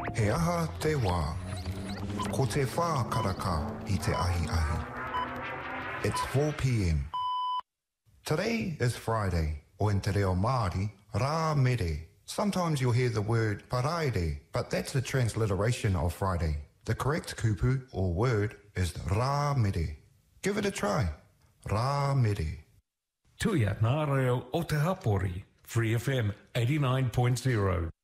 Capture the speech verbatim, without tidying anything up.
He aha te wā. Ko te whā karaka I te ahi ahi. It's four p.m. Today is Friday, o in te reo Māori, rā mere. Sometimes you'll hear the word paraire, but that's a transliteration of Friday. The correct kupu or word is rā mere. Give it a try. Rā mere. Tuia nā reo o te hapori. Free F M eighty-nine point zero.